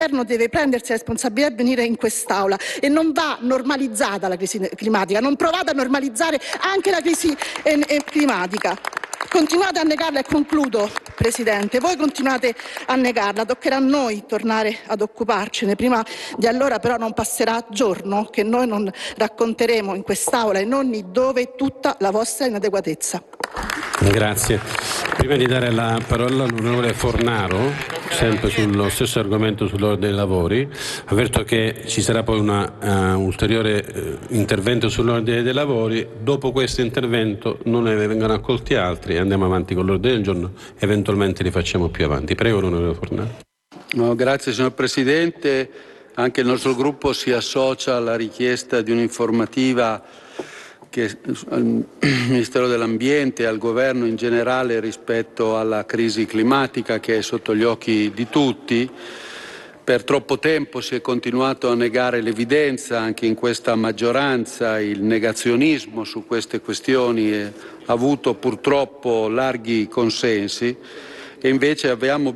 governo deve prendersi la responsabilità di venire in quest'Aula e non va normalizzata la crisi climatica, non provate a normalizzare anche la crisi climatica. Continuate a negarla e concludo, Presidente, voi continuate a negarla, toccherà a noi tornare ad occuparcene, prima di allora però non passerà giorno che noi non racconteremo in quest'Aula e in ogni dove tutta la vostra inadeguatezza. Grazie. Prima di dare la parola all'onorevole Fornaro, sempre sullo stesso argomento sull'ordine dei lavori, avverto che ci sarà poi un ulteriore intervento sull'ordine dei lavori. Dopo questo intervento non ne vengono accolti altri e andiamo avanti con l'ordine del giorno, eventualmente li facciamo più avanti. Prego, onorevole Fornaro. No, grazie signor Presidente. Anche il nostro gruppo si associa alla richiesta di un'informativa che al Ministero dell'Ambiente e al Governo in generale rispetto alla crisi climatica che è sotto gli occhi di tutti. Per troppo tempo si è continuato a negare l'evidenza, anche in questa maggioranza il negazionismo su queste questioni ha avuto purtroppo larghi consensi e invece abbiamo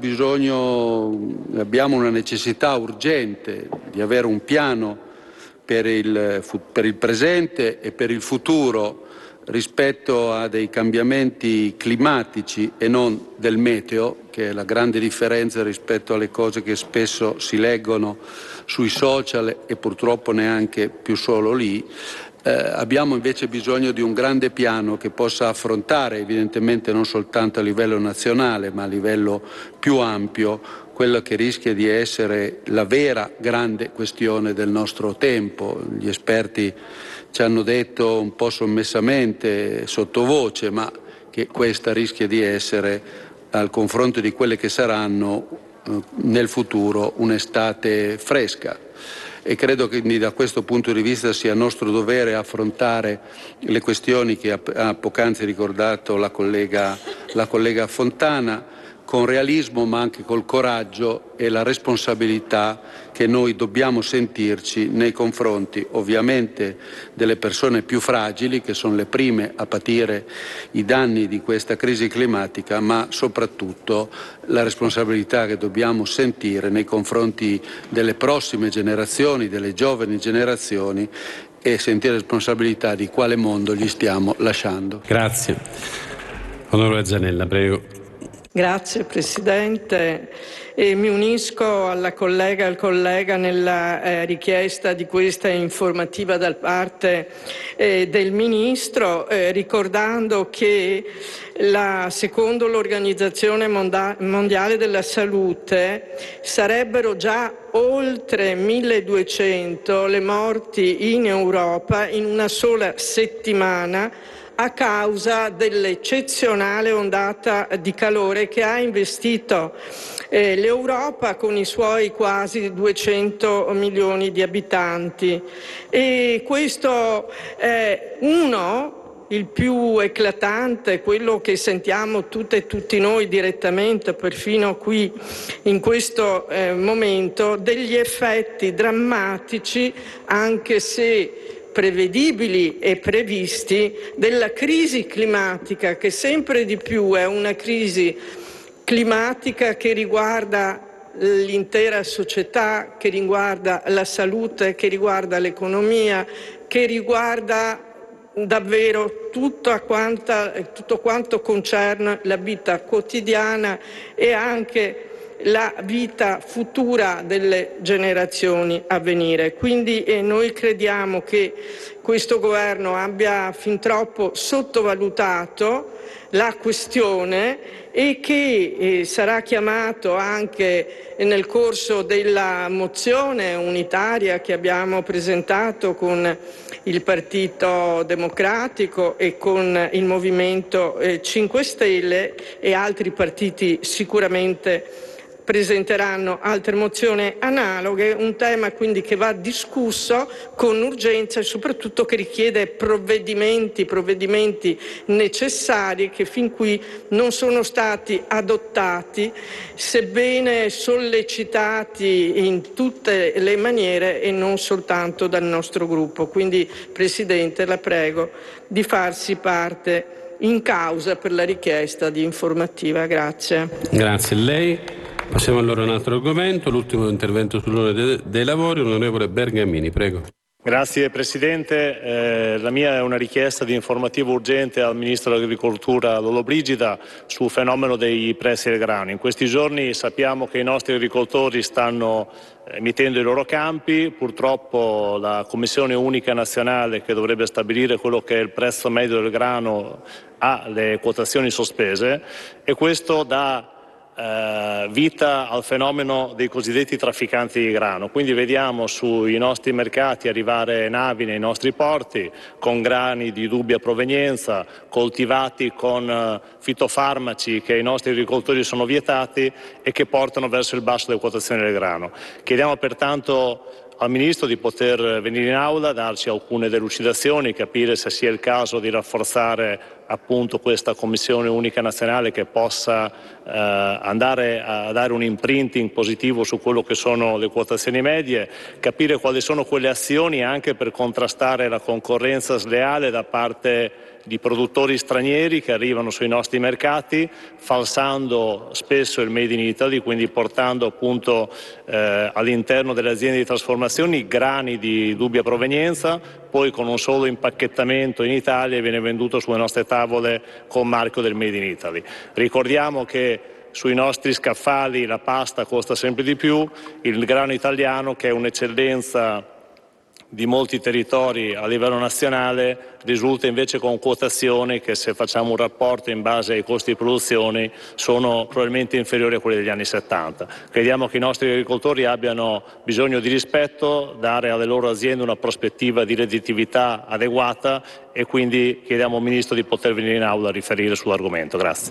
una necessità urgente di avere un piano per il presente e per il futuro rispetto a dei cambiamenti climatici e non del meteo, che è la grande differenza rispetto alle cose che spesso si leggono sui social e purtroppo neanche più solo lì. Abbiamo invece bisogno di un grande piano che possa affrontare, evidentemente non soltanto a livello nazionale, ma a livello più ampio, quello che rischia di essere la vera grande questione del nostro tempo. Gli esperti ci hanno detto un po' sommessamente, sottovoce, ma che questa rischia di essere, al confronto di quelle che saranno nel futuro, un'estate fresca. E credo che da questo punto di vista sia nostro dovere affrontare le questioni che ha poc'anzi ricordato la collega Fontana, con realismo ma anche col coraggio e la responsabilità che noi dobbiamo sentirci nei confronti ovviamente delle persone più fragili, che sono le prime a patire i danni di questa crisi climatica, ma soprattutto la responsabilità che dobbiamo sentire nei confronti delle prossime generazioni, delle giovani generazioni, e sentire responsabilità di quale mondo gli stiamo lasciando. Grazie. Onorevole Zanella, prego. Grazie Presidente, e mi unisco alla collega e al collega nella richiesta di questa informativa da parte del Ministro, ricordando che secondo l'Organizzazione Mondiale della Salute sarebbero già oltre 1200 le morti in Europa in una sola settimana a causa dell'eccezionale ondata di calore che ha investito l'Europa con i suoi quasi 200 milioni di abitanti. E questo è il più eclatante, quello che sentiamo tutte e tutti noi direttamente, perfino qui in questo momento, degli effetti drammatici, anche se prevedibili e previsti, della crisi climatica, che sempre di più è una crisi climatica che riguarda l'intera società, che riguarda la salute, che riguarda l'economia, che riguarda davvero tutto quanto concerne la vita quotidiana e anche la vita futura delle generazioni a venire. Quindi noi crediamo che questo governo abbia fin troppo sottovalutato la questione e che sarà chiamato anche nel corso della mozione unitaria che abbiamo presentato con il Partito Democratico e con il Movimento 5 Stelle e altri partiti sicuramente presenteranno altre mozioni analoghe, un tema quindi che va discusso con urgenza e soprattutto che richiede provvedimenti necessari che fin qui non sono stati adottati, sebbene sollecitati in tutte le maniere e non soltanto dal nostro gruppo. Quindi, Presidente, la prego di farsi parte in causa per la richiesta di informativa. Grazie. Grazie. Lei? Passiamo allora a un altro argomento, l'ultimo intervento sull'ordine dei lavori, onorevole Bergamini, prego. Grazie Presidente, la mia è una richiesta di informativa urgente al Ministro dell'Agricoltura Lollobrigida sul fenomeno dei prezzi del grano. In questi giorni sappiamo che i nostri agricoltori stanno mietendo i loro campi, purtroppo la Commissione Unica Nazionale che dovrebbe stabilire quello che è il prezzo medio del grano ha le quotazioni sospese e questo dà vita al fenomeno dei cosiddetti trafficanti di grano. Quindi vediamo sui nostri mercati arrivare navi nei nostri porti con grani di dubbia provenienza, coltivati con fitofarmaci che ai nostri agricoltori sono vietati e che portano verso il basso delle quotazioni del grano. Chiediamo pertanto al Ministro di poter venire in aula, darci alcune delucidazioni, capire se sia il caso di rafforzare appunto questa Commissione Unica Nazionale che possa andare a dare un imprinting positivo su quello che sono le quotazioni medie, capire quali sono quelle azioni anche per contrastare la concorrenza sleale da parte di produttori stranieri che arrivano sui nostri mercati falsando spesso il Made in Italy, quindi portando appunto all'interno delle aziende di trasformazione grani di dubbia provenienza, poi con un solo impacchettamento in Italia viene venduto sulle nostre tavole con marchio del Made in Italy. Ricordiamo che sui nostri scaffali la pasta costa sempre di più, il grano italiano, che è un'eccellenza di molti territori a livello nazionale, risulta invece con quotazioni che, se facciamo un rapporto in base ai costi di produzione, sono probabilmente inferiori a quelli degli anni 70. Crediamo che i nostri agricoltori abbiano bisogno di rispetto, dare alle loro aziende una prospettiva di redditività adeguata e quindi chiediamo al Ministro di poter venire in aula a riferire sull'argomento. Grazie.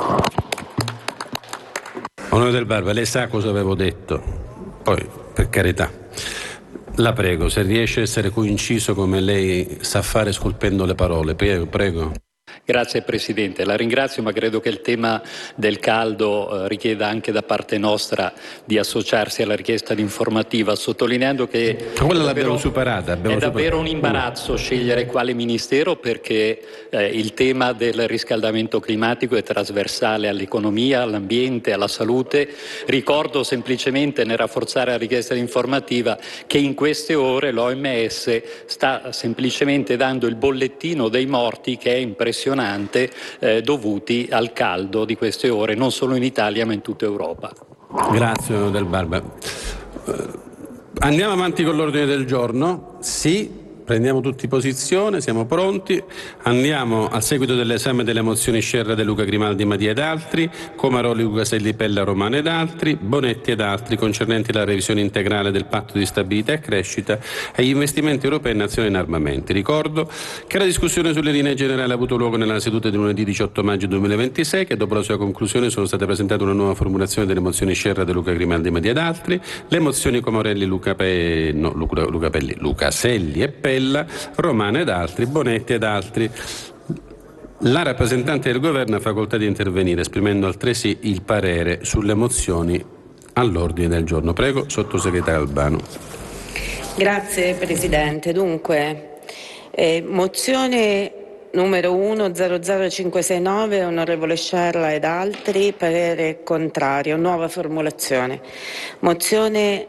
Onorevole Del Barba, lei sa cosa avevo detto? Poi, per carità, la prego, se riesce a essere coinciso come lei sa fare scolpendo le parole, prego. Grazie Presidente, la ringrazio, ma credo che il tema del caldo richieda anche da parte nostra di associarsi alla richiesta di informativa, sottolineando che quella l'abbiamo superata. È davvero un imbarazzo scegliere quale Ministero, perché il tema del riscaldamento climatico è trasversale all'economia, all'ambiente, alla salute. Ricordo semplicemente, nel rafforzare la richiesta di informativa, che in queste ore l'OMS sta semplicemente dando il bollettino dei morti, che è impressionante, dovuti al caldo di queste ore, non solo in Italia ma in tutta Europa. Grazie onorevole Del Barba. Andiamo avanti con l'ordine del giorno. Sì, prendiamo tutti posizione, siamo pronti. Andiamo al seguito dell'esame delle mozioni Scerra, De Luca, Grimaldi, Madia ed altri, Comaroli, Lucaselli, Pella, Romano ed altri, Bonetti ed altri, concernenti la revisione integrale del Patto di stabilità e crescita e gli investimenti europei e nazionali in armamenti. Ricordo che la discussione sulle linee generali ha avuto luogo nella seduta di lunedì 18 maggio 2026, che dopo la sua conclusione sono state presentate una nuova formulazione delle mozioni Scerra, De Luca, Grimaldi, Madia ed altri, le mozioni Comarelli, Lucaselli e Pella, Romano ed altri, Bonetti ed altri. La rappresentante del Governo ha facoltà di intervenire, esprimendo altresì il parere sulle mozioni all'ordine del giorno. Prego, sottosegretario Albano. Grazie Presidente. Dunque, mozione numero 1-00569, onorevole Scerra ed altri, parere contrario, nuova formulazione. Mozione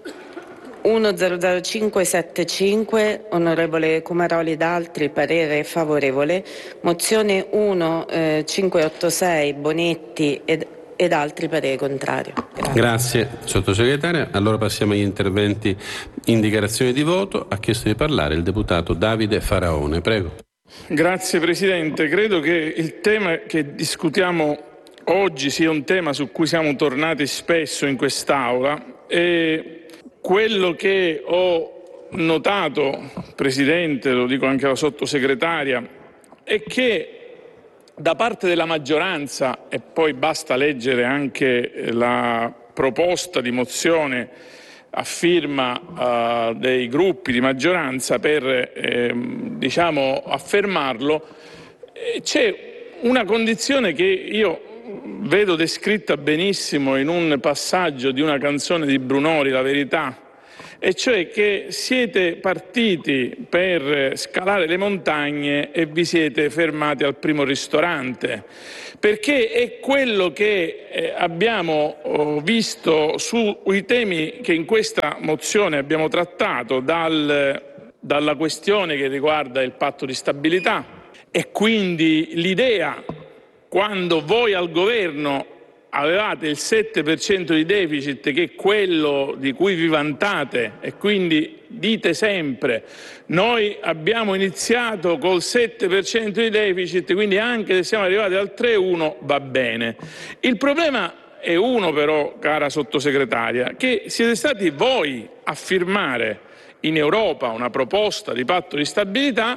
1-00575, onorevole Comaroli ed altri, parere favorevole. Mozione 1-586, Bonetti ed altri, parere contrario. Grazie sottosegretaria. Allora passiamo agli interventi in dichiarazione di voto. Ha chiesto di parlare il deputato Davide Faraone. Prego. Grazie Presidente. Credo che il tema che discutiamo oggi sia un tema su cui siamo tornati spesso in quest'Aula e quello che ho notato, Presidente, lo dico anche alla sottosegretaria, è che da parte della maggioranza, e poi basta leggere anche la proposta di mozione a firma dei gruppi di maggioranza per affermarlo, c'è una condizione che io vedo descritta benissimo in un passaggio di una canzone di Brunori, La verità, e cioè che siete partiti per scalare le montagne e vi siete fermati al primo ristorante, perché è quello che abbiamo visto sui temi che in questa mozione abbiamo trattato, dalla questione che riguarda il patto di stabilità e quindi l'idea, quando voi al governo avevate il 7% di deficit, che è quello di cui vi vantate, e quindi dite sempre noi abbiamo iniziato col 7% di deficit, quindi anche se siamo arrivati al 3,1 va bene. Il problema è uno però, cara sottosegretaria, che siete stati voi a firmare in Europa una proposta di patto di stabilità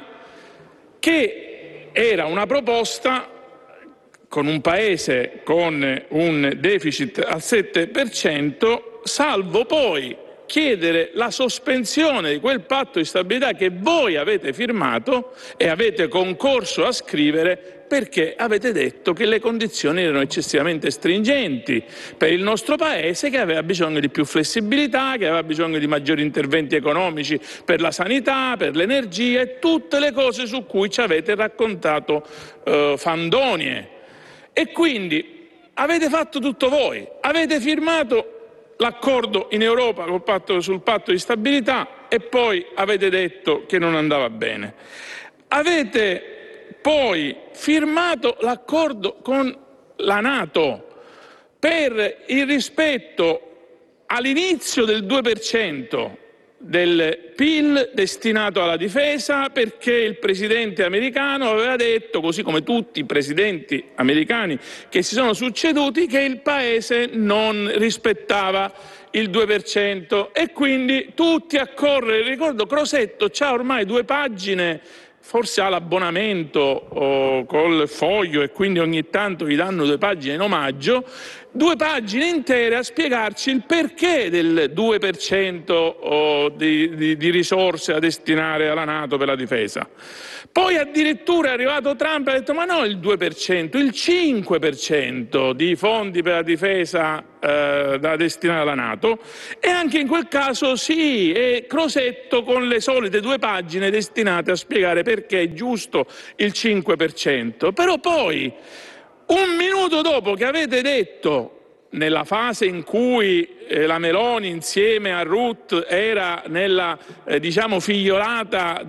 che era una proposta con un paese con un deficit al 7%, salvo poi chiedere la sospensione di quel patto di stabilità che voi avete firmato e avete concorso a scrivere, perché avete detto che le condizioni erano eccessivamente stringenti per il nostro Paese, che aveva bisogno di più flessibilità, che aveva bisogno di maggiori interventi economici per la sanità, per l'energia e tutte le cose su cui ci avete raccontato fandonie. E quindi avete fatto tutto voi, avete firmato l'accordo in Europa sul patto di stabilità e poi avete detto che non andava bene. Avete poi firmato l'accordo con la NATO per il rispetto all'inizio del 2% del PIL destinato alla difesa, perché il presidente americano aveva detto, così come tutti i presidenti americani che si sono succeduti, che il paese non rispettava il 2% e quindi tutti a correre. Ricordo Crosetto c'ha ormai 2 pagine, forse ha l'abbonamento col Foglio e quindi ogni tanto gli danno 2 pagine in omaggio, 2 pagine intere a spiegarci il perché del 2% di risorse da destinare alla NATO per la difesa. Poi addirittura è arrivato Trump e ha detto ma no il 2%, il 5% di fondi per la difesa da destinare alla NATO, e anche in quel caso sì, è Crosetto con le solite 2 pagine destinate a spiegare perché è giusto il 5%. Però poi, un minuto dopo che avete detto, nella fase in cui la Meloni insieme a Rutte era nella figliolata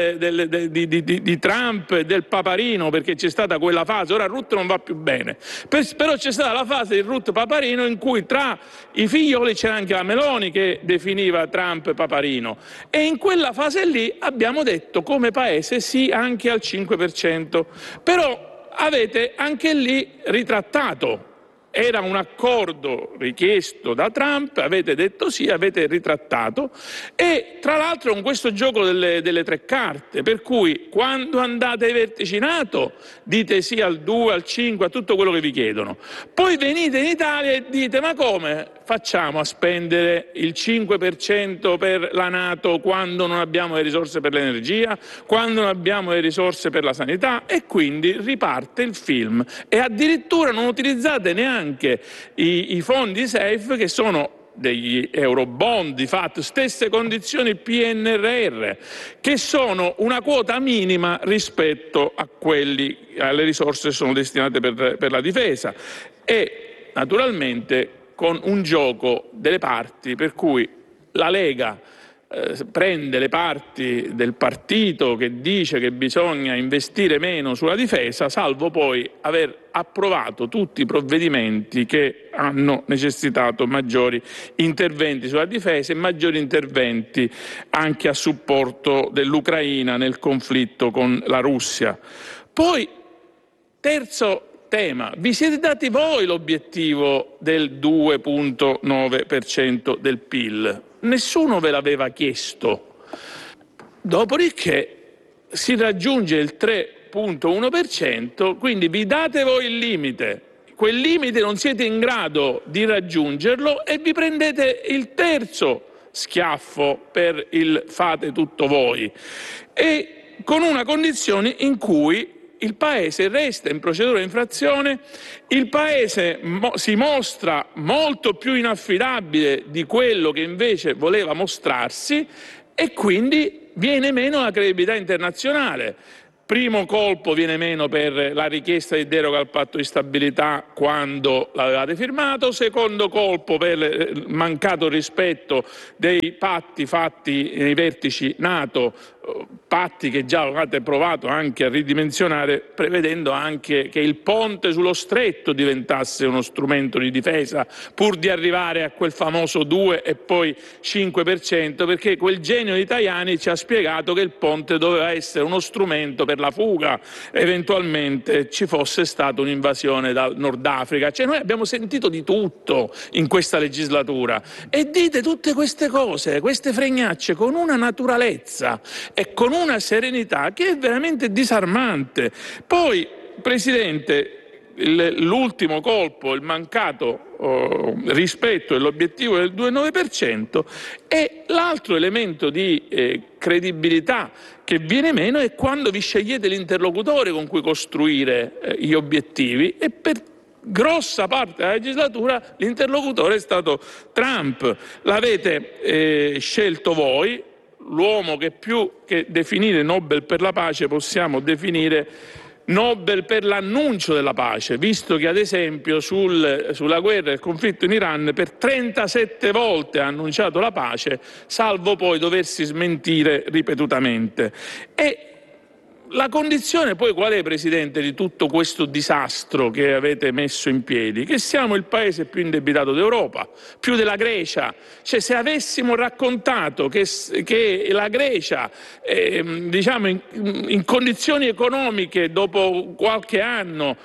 di Trump e del Paparino, perché c'è stata quella fase, ora Rutte non va più bene, però c'è stata la fase di Rutte-Paparino in cui tra i figlioli c'era anche la Meloni che definiva Trump Paparino, e in quella fase lì abbiamo detto come paese sì anche al 5%, però avete anche lì ritrattato. Era un accordo richiesto da Trump, avete detto sì, avete ritrattato, e tra l'altro con questo gioco delle 3 carte, per cui quando andate ai vertici NATO dite sì al 2, al 5, a tutto quello che vi chiedono. Poi venite in Italia e dite ma come facciamo a spendere il 5% per la NATO quando non abbiamo le risorse per l'energia, quando non abbiamo le risorse per la sanità, e quindi riparte il film e addirittura non utilizzate neanche i fondi SAFE, che sono degli eurobond di fatto, stesse condizioni PNRR, che sono una quota minima rispetto alle risorse che sono destinate per la difesa, e naturalmente con un gioco delle parti per cui la Lega prende le parti del partito che dice che bisogna investire meno sulla difesa, salvo poi aver approvato tutti i provvedimenti che hanno necessitato maggiori interventi sulla difesa e maggiori interventi anche a supporto dell'Ucraina nel conflitto con la Russia. Poi, terzo tema, vi siete dati voi l'obiettivo del 2,9% del PIL. Nessuno ve l'aveva chiesto. Dopodiché si raggiunge il 3,1%, quindi vi date voi il limite. Quel limite non siete in grado di raggiungerlo e vi prendete il terzo schiaffo per il fate tutto voi. E con una condizione in cui il Paese resta in procedura di infrazione, il Paese si mostra molto più inaffidabile di quello che invece voleva mostrarsi e quindi viene meno la credibilità internazionale. Primo colpo viene meno per la richiesta di deroga al patto di stabilità quando l'avevate firmato, secondo colpo per il mancato rispetto dei patti fatti nei vertici NATO, patti che già avevate provato anche a ridimensionare, prevedendo anche che il ponte sullo stretto diventasse uno strumento di difesa pur di arrivare a quel famoso 2 e poi 5%, perché quel genio di Tajani ci ha spiegato che il ponte doveva essere uno strumento per la fuga eventualmente ci fosse stata un'invasione dal Nord Africa. Cioè, noi abbiamo sentito di tutto in questa legislatura e dite tutte queste cose, queste fregnacce con una naturalezza e con una serenità che è veramente disarmante. Poi, Presidente, l'ultimo colpo, il mancato rispetto dell'obiettivo del 2,9%, e l'altro elemento di credibilità che viene meno è quando vi scegliete l'interlocutore con cui costruire gli obiettivi, e per grossa parte della legislatura l'interlocutore è stato Trump. L'avete scelto voi, l'uomo che più che definire Nobel per la pace possiamo definire Nobel per l'annuncio della pace, visto che ad esempio sulla guerra e il conflitto in Iran per 37 volte ha annunciato la pace, salvo poi doversi smentire ripetutamente. E la condizione poi qual è, Presidente, di tutto questo disastro che avete messo in piedi? Che siamo il paese più indebitato d'Europa, più della Grecia. Cioè, se avessimo raccontato che la Grecia, diciamo in condizioni economiche dopo qualche anno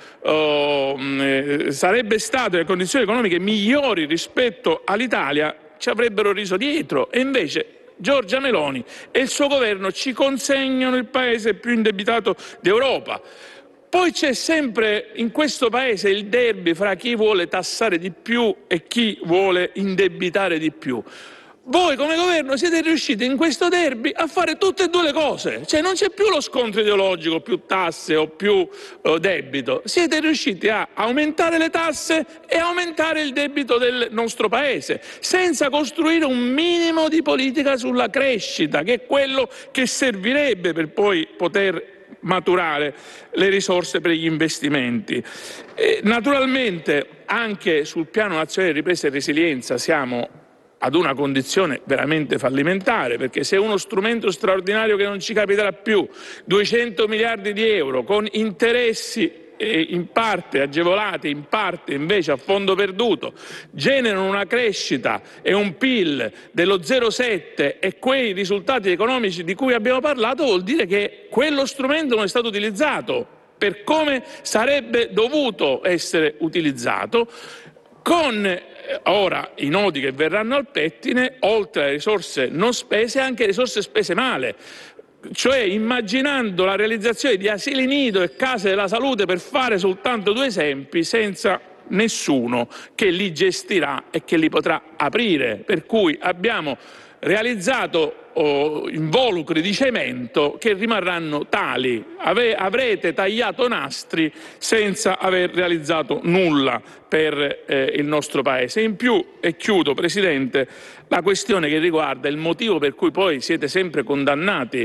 sarebbe stata in condizioni economiche migliori rispetto all'Italia, ci avrebbero riso dietro. E invece Giorgia Meloni e il suo governo ci consegnano il paese più indebitato d'Europa. Poi c'è sempre in questo paese il derby fra chi vuole tassare di più e chi vuole indebitare di più. Voi come governo siete riusciti in questo derby a fare tutte e due le cose, cioè non c'è più lo scontro ideologico, più tasse o più debito, siete riusciti a aumentare le tasse e aumentare il debito del nostro paese, senza costruire un minimo di politica sulla crescita, che è quello che servirebbe per poi poter maturare le risorse per gli investimenti. Naturalmente anche sul piano nazionale di ripresa e resilienza siamo ad una condizione veramente fallimentare, perché se uno strumento straordinario che non ci capiterà più, 200 miliardi di euro con interessi in parte agevolati, in parte invece a fondo perduto, generano una crescita e un PIL dello 0,7 e quei risultati economici di cui abbiamo parlato, vuol dire che quello strumento non è stato utilizzato per come sarebbe dovuto essere utilizzato, con ora i nodi che verranno al pettine, oltre alle risorse non spese, anche risorse spese male. Cioè, immaginando la realizzazione di asili nido e case della salute, per fare soltanto due esempi, senza nessuno che li gestirà e che li potrà aprire. Per cui abbiamo realizzato involucri di cemento che rimarranno tali. Avrete tagliato nastri senza aver realizzato nulla per il nostro paese. In più, e chiudo, Presidente, la questione che riguarda il motivo per cui poi siete sempre condannati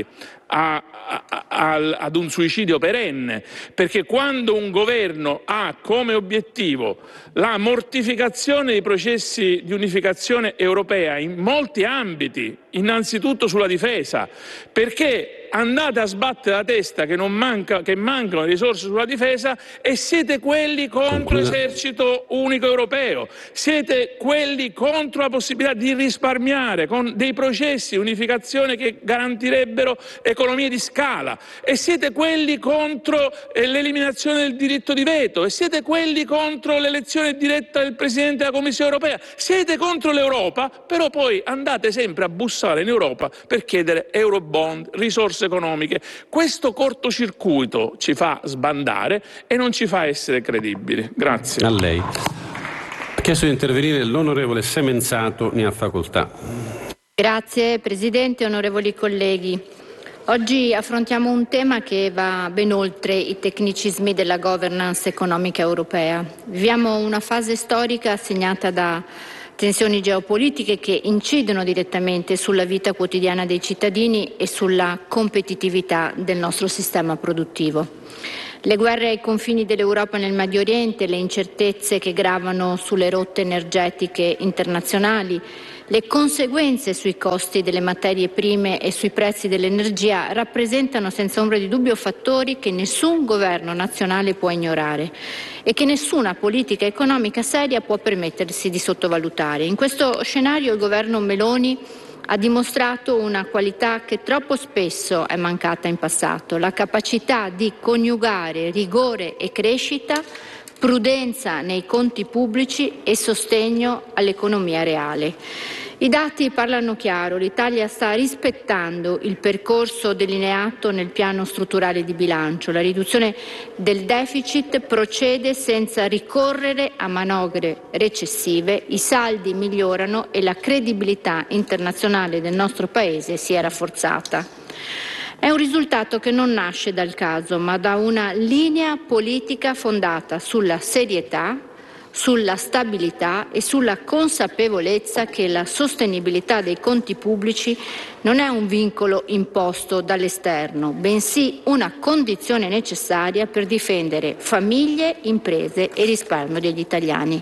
ad un suicidio perenne, perché quando un governo ha come obiettivo la mortificazione dei processi di unificazione europea in molti ambiti, innanzitutto sulla difesa, perché andate a sbattere la testa che mancano risorse sulla difesa e siete quelli contro l'esercito unico europeo, siete quelli contro la possibilità di risparmiare con dei processi di unificazione che garantirebbero economie di scala, e siete quelli contro l'eliminazione del diritto di veto, e siete quelli contro l'elezione diretta del Presidente della Commissione europea, siete contro l'Europa, però poi andate sempre a bussare in Europa per chiedere eurobond, risorse economiche. Questo cortocircuito ci fa sbandare e non ci fa essere credibili. Grazie. A lei. Ha chiesto di intervenire l'onorevole Semenzato, ne ha facoltà. Grazie Presidente, onorevoli colleghi. Oggi affrontiamo un tema che va ben oltre i tecnicismi della governance economica europea. Viviamo una fase storica segnata da tensioni geopolitiche che incidono direttamente sulla vita quotidiana dei cittadini e sulla competitività del nostro sistema produttivo. Le guerre ai confini dell'Europa nel Medio Oriente, le incertezze che gravano sulle rotte energetiche internazionali, le conseguenze sui costi delle materie prime e sui prezzi dell'energia rappresentano senza ombra di dubbio fattori che nessun governo nazionale può ignorare e che nessuna politica economica seria può permettersi di sottovalutare. In questo scenario il governo Meloni ha dimostrato una qualità che troppo spesso è mancata in passato, la capacità di coniugare rigore e crescita, prudenza nei conti pubblici e sostegno all'economia reale. I dati parlano chiaro, l'Italia sta rispettando il percorso delineato nel piano strutturale di bilancio. La riduzione del deficit procede senza ricorrere a manovre recessive, i saldi migliorano e la credibilità internazionale del nostro Paese si è rafforzata. È un risultato che non nasce dal caso, ma da una linea politica fondata sulla serietà, sulla stabilità e sulla consapevolezza che la sostenibilità dei conti pubblici non è un vincolo imposto dall'esterno, bensì una condizione necessaria per difendere famiglie, imprese e risparmio degli italiani.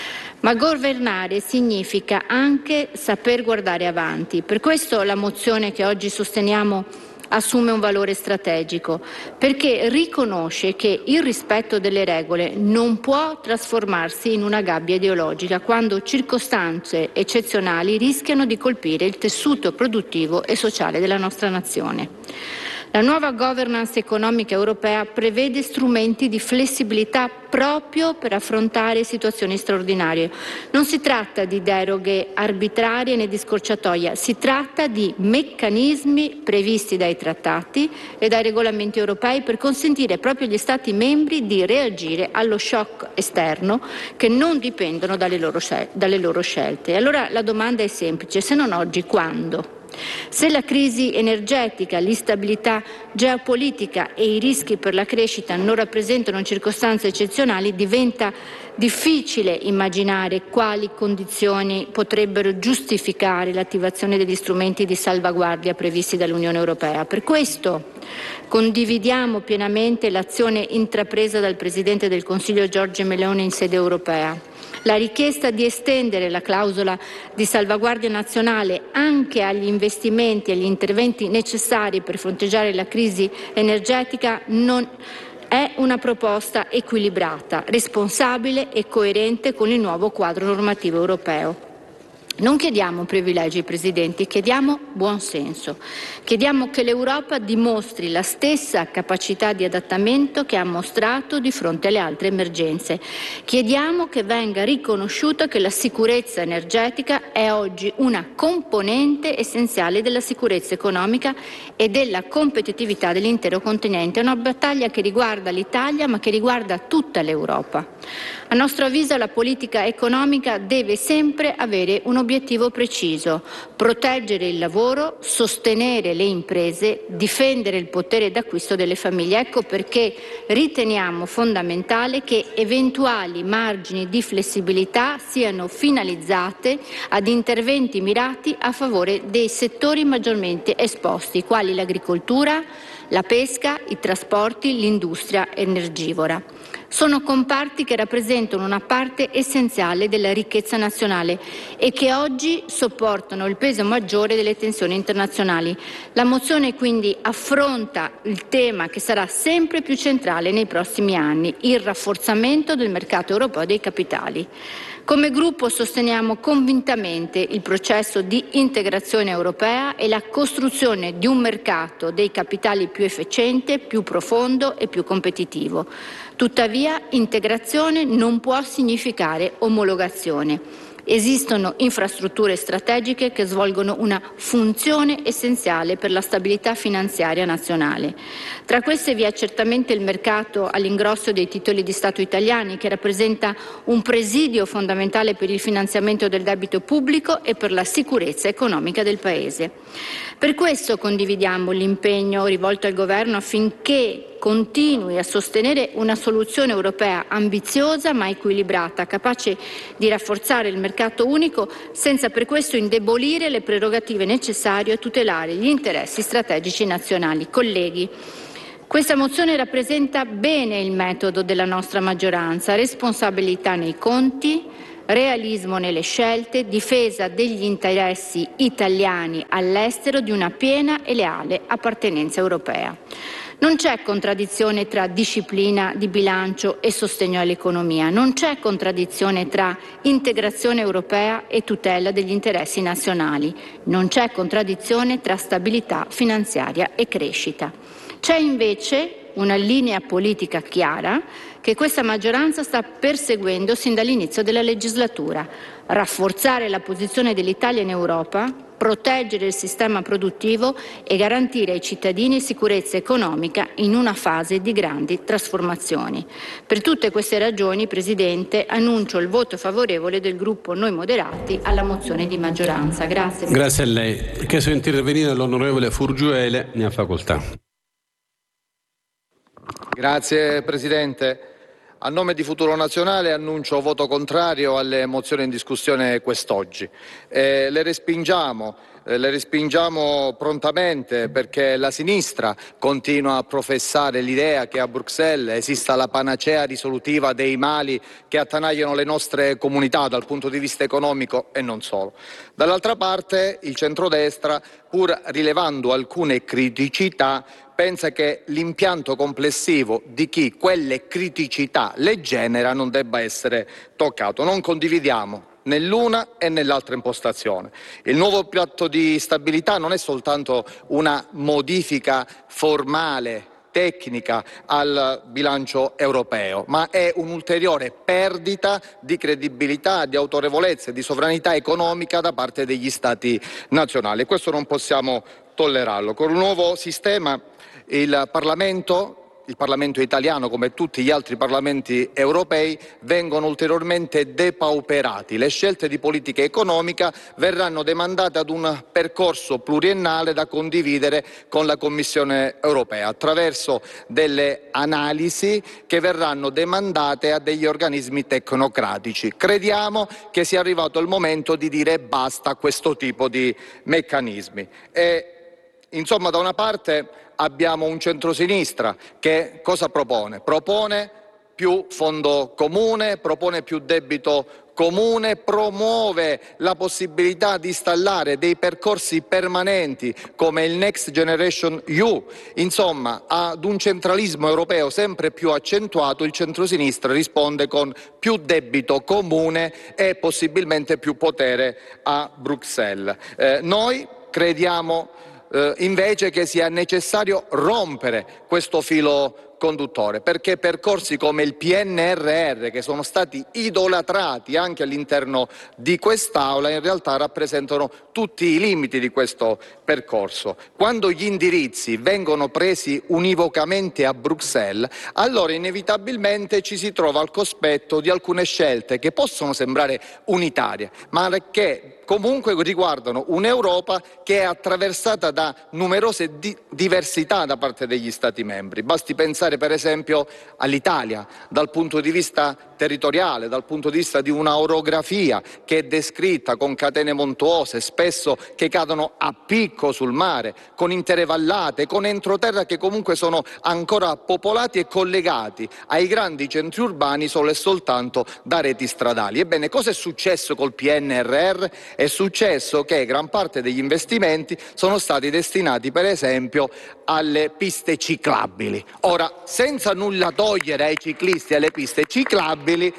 Ma governare significa anche saper guardare avanti. Per questo la mozione che oggi sosteniamo assume un valore strategico, perché riconosce che il rispetto delle regole non può trasformarsi in una gabbia ideologica quando circostanze eccezionali rischiano di colpire il tessuto produttivo e sociale della nostra nazione. La nuova governance economica europea prevede strumenti di flessibilità proprio per affrontare situazioni straordinarie. Non si tratta di deroghe arbitrarie né di scorciatoia, si tratta di meccanismi previsti dai trattati e dai regolamenti europei per consentire proprio agli Stati membri di reagire allo shock esterno che non dipendono dalle loro scelte. E allora la domanda è semplice, se non oggi, quando? Se la crisi energetica, l'instabilità geopolitica e i rischi per la crescita non rappresentano circostanze eccezionali, diventa difficile immaginare quali condizioni potrebbero giustificare l'attivazione degli strumenti di salvaguardia previsti dall'Unione Europea. Per questo condividiamo pienamente l'azione intrapresa dal Presidente del Consiglio Giorgia Meloni in sede europea. La richiesta di estendere la clausola di salvaguardia nazionale anche agli investimenti e agli interventi necessari per fronteggiare la crisi energetica non è una proposta equilibrata, responsabile e coerente con il nuovo quadro normativo europeo. Non chiediamo privilegi, Presidenti, chiediamo buonsenso. Chiediamo che l'Europa dimostri la stessa capacità di adattamento che ha mostrato di fronte alle altre emergenze. Chiediamo che venga riconosciuto che la sicurezza energetica è oggi una componente essenziale della sicurezza economica e della competitività dell'intero continente. È una battaglia che riguarda l'Italia, ma che riguarda tutta l'Europa. A nostro avviso la politica economica deve sempre avere un obiettivo preciso: proteggere il lavoro, sostenere le imprese, difendere il potere d'acquisto delle famiglie. Ecco perché riteniamo fondamentale che eventuali margini di flessibilità siano finalizzate ad interventi mirati a favore dei settori maggiormente esposti, quali l'agricoltura, la pesca, i trasporti, l'industria energivora. Sono comparti che rappresentano una parte essenziale della ricchezza nazionale e che oggi sopportano il peso maggiore delle tensioni internazionali. La mozione quindi affronta il tema che sarà sempre più centrale nei prossimi anni: il rafforzamento del mercato europeo dei capitali. Come gruppo sosteniamo convintamente il processo di integrazione europea e la costruzione di un mercato dei capitali più efficiente, più profondo e più competitivo. Tuttavia, integrazione non può significare omologazione. Esistono infrastrutture strategiche che svolgono una funzione essenziale per la stabilità finanziaria nazionale. Tra queste vi è certamente il mercato all'ingrosso dei titoli di Stato italiani, che rappresenta un presidio fondamentale per il finanziamento del debito pubblico e per la sicurezza economica del Paese. Per questo condividiamo l'impegno rivolto al Governo affinché continui a sostenere una soluzione europea ambiziosa ma equilibrata, capace di rafforzare il mercato unico senza per questo indebolire le prerogative necessarie a tutelare gli interessi strategici nazionali. Colleghi, questa mozione rappresenta bene il metodo della nostra maggioranza: responsabilità nei conti, realismo nelle scelte, difesa degli interessi italiani all'estero, di una piena e leale appartenenza europea. Non c'è contraddizione tra disciplina di bilancio e sostegno all'economia, non c'è contraddizione tra integrazione europea e tutela degli interessi nazionali, non c'è contraddizione tra stabilità finanziaria e crescita. C'è invece una linea politica chiara che questa maggioranza sta perseguendo sin dall'inizio della legislatura: rafforzare la posizione dell'Italia in Europa, proteggere il sistema produttivo e garantire ai cittadini sicurezza economica in una fase di grandi trasformazioni. Per tutte queste ragioni, Presidente, annuncio il voto favorevole del gruppo Noi Moderati alla mozione di maggioranza. Grazie. Grazie a lei. Ha chiesto di intervenire l'onorevole Furgiuele, ne ha facoltà. Grazie Presidente. A nome di Futuro Nazionale annuncio voto contrario alle mozioni in discussione quest'oggi. Le respingiamo prontamente perché la sinistra continua a professare l'idea che a Bruxelles esista la panacea risolutiva dei mali che attanagliano le nostre comunità dal punto di vista economico e non solo. Dall'altra parte il centrodestra, pur rilevando alcune criticità, pensa che l'impianto complessivo di chi quelle criticità le genera non debba essere toccato. Non condividiamo né l'una e né l'altra impostazione. Il nuovo patto di stabilità non è soltanto una modifica formale, tecnica al bilancio europeo, ma è un'ulteriore perdita di credibilità, di autorevolezza e di sovranità economica da parte degli Stati nazionali. E questo non possiamo tollerarlo. Con un nuovo sistema il Parlamento italiano, come tutti gli altri Parlamenti europei, vengono ulteriormente depauperati. Le scelte di politica economica verranno demandate ad un percorso pluriennale da condividere con la Commissione europea attraverso delle analisi che verranno demandate a degli organismi tecnocratici. Crediamo che sia arrivato il momento di dire basta a questo tipo di meccanismi. Insomma, da una parte abbiamo un centrosinistra che cosa propone? Propone più fondo comune, propone più debito comune, promuove la possibilità di installare dei percorsi permanenti come il Next Generation EU. Insomma, ad un centralismo europeo sempre più accentuato il centrosinistra risponde con più debito comune e possibilmente più potere a Bruxelles. Noi crediamo invece che sia necessario rompere questo filo conduttore, perché percorsi come il PNRR, che sono stati idolatrati anche all'interno di quest'Aula, in realtà rappresentano tutti i limiti di questo percorso. Quando gli indirizzi vengono presi univocamente a Bruxelles, allora inevitabilmente ci si trova al cospetto di alcune scelte che possono sembrare unitarie, ma che comunque riguardano un'Europa che è attraversata da numerose diversità da parte degli Stati membri. Basti pensare per esempio all'Italia dal punto di vista territoriale, dal punto di vista di una orografia che è descritta con catene montuose, spesso che cadono a picco sul mare, con intere vallate, con entroterra che comunque sono ancora popolati e collegati ai grandi centri urbani solo e soltanto da reti stradali. Ebbene, cosa è successo col PNRR? È successo che gran parte degli investimenti sono stati destinati per esempio alle piste ciclabili. Ora, senza nulla togliere ai ciclisti e alle piste ciclabili,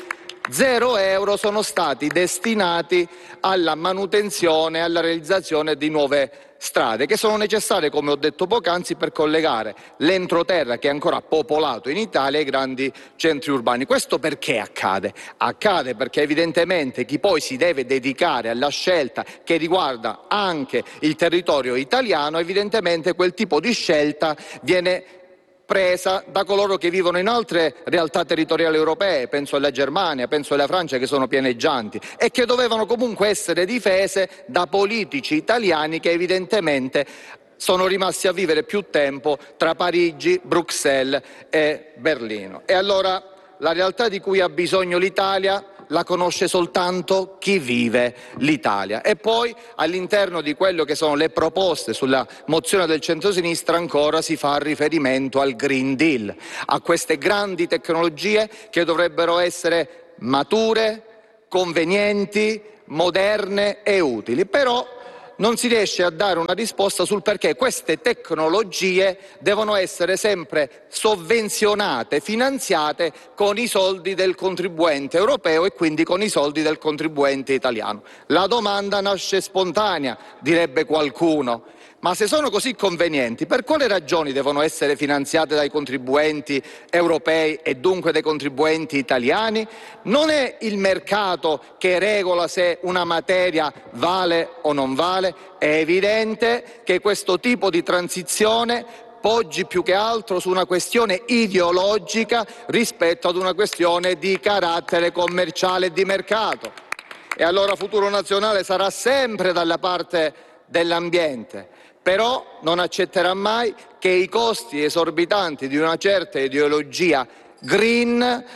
0 euro sono stati destinati alla manutenzione e alla realizzazione di nuove strade che sono necessarie, come ho detto poc'anzi, per collegare l'entroterra, che è ancora popolato in Italia, ai grandi centri urbani. Questo perché accade? Accade perché evidentemente chi poi si deve dedicare alla scelta che riguarda anche il territorio italiano, evidentemente quel tipo di scelta viene presa da coloro che vivono in altre realtà territoriali europee, penso alla Germania, penso alla Francia, che sono pianeggianti e che dovevano comunque essere difese da politici italiani che evidentemente sono rimasti a vivere più tempo tra Parigi, Bruxelles e Berlino. E allora la realtà di cui ha bisogno l'Italia la conosce soltanto chi vive l'Italia. E poi all'interno di quello che sono le proposte sulla mozione del centrosinistra ancora si fa riferimento al Green Deal, a queste grandi tecnologie che dovrebbero essere mature, convenienti, moderne e utili. Però non si riesce a dare una risposta sul perché queste tecnologie devono essere sempre sovvenzionate, finanziate con i soldi del contribuente europeo e quindi con i soldi del contribuente italiano. La domanda nasce spontanea, direbbe qualcuno. Ma se sono così convenienti, per quale ragioni devono essere finanziate dai contribuenti europei e dunque dai contribuenti italiani? Non è il mercato che regola se una materia vale o non vale? È evidente che questo tipo di transizione poggi più che altro su una questione ideologica rispetto ad una questione di carattere commerciale e di mercato. E allora Futuro Nazionale sarà sempre dalla parte dell'ambiente, però non accetterà mai che i costi esorbitanti di una certa ideologia green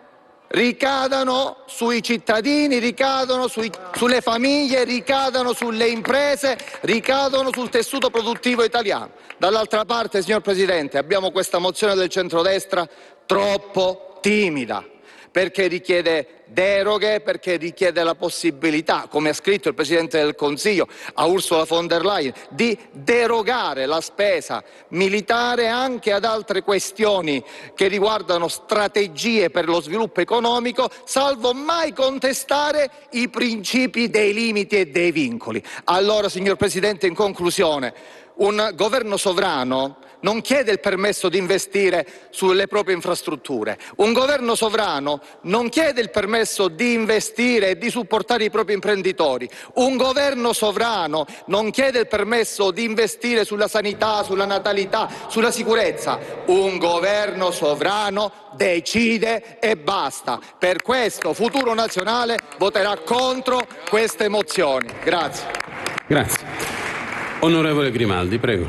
ricadano sui cittadini, ricadano sulle famiglie, ricadano sulle imprese, ricadano sul tessuto produttivo italiano. Dall'altra parte, signor Presidente, abbiamo questa mozione del centrodestra troppo timida, perché richiede deroghe, perché richiede la possibilità, come ha scritto il Presidente del Consiglio a Ursula von der Leyen, di derogare la spesa militare anche ad altre questioni che riguardano strategie per lo sviluppo economico, salvo mai contestare i principi dei limiti e dei vincoli. Allora, signor Presidente, in conclusione, un governo sovrano non chiede il permesso di investire sulle proprie infrastrutture. Un governo sovrano non chiede il permesso di investire e di supportare i propri imprenditori. Un governo sovrano non chiede il permesso di investire sulla sanità, sulla natalità, sulla sicurezza. Un governo sovrano decide e basta. Per questo Futuro Nazionale voterà contro queste mozioni. Grazie. Grazie. Onorevole Grimaldi, prego.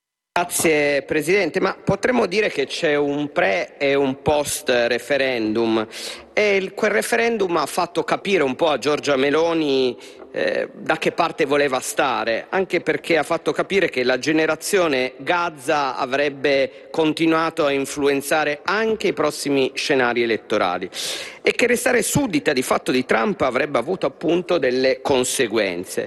Grazie Presidente, ma potremmo dire che c'è un pre e un post referendum e quel referendum ha fatto capire un po' a Giorgia Meloni da che parte voleva stare, anche perché ha fatto capire che la generazione Gaza avrebbe continuato a influenzare anche i prossimi scenari elettorali e che restare suddita di fatto di Trump avrebbe avuto appunto delle conseguenze,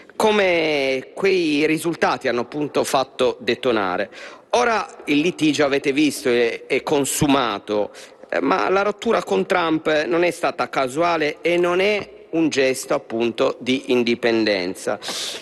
come quei risultati hanno appunto fatto detonare. Ora il litigio, avete visto, è consumato, ma la rottura con Trump non è stata casuale e non è un gesto appunto di indipendenza.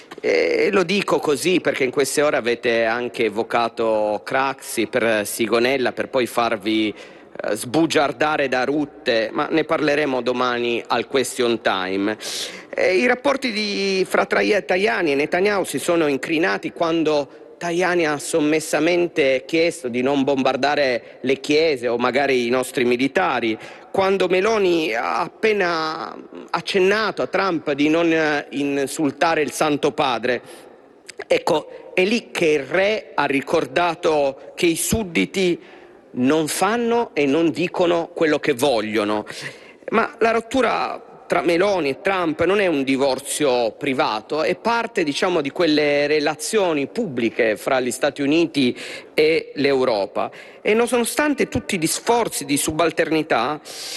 Lo dico così perché in queste ore avete anche evocato Craxi per Sigonella per poi farvi sbugiardare da Rutte, ma ne parleremo domani al question time. I rapporti fra Tajani e Netanyahu si sono incrinati quando Tajani ha sommessamente chiesto di non bombardare le chiese o magari i nostri militari, quando Meloni ha appena accennato a Trump di non insultare il Santo Padre. Ecco, è lì che il re ha ricordato che i sudditi non fanno e non dicono quello che vogliono. Ma la rottura tra Meloni e Trump non è un divorzio privato, è parte, diciamo, di quelle relazioni pubbliche fra gli Stati Uniti e l'Europa. E nonostante tutti gli sforzi di subalternità,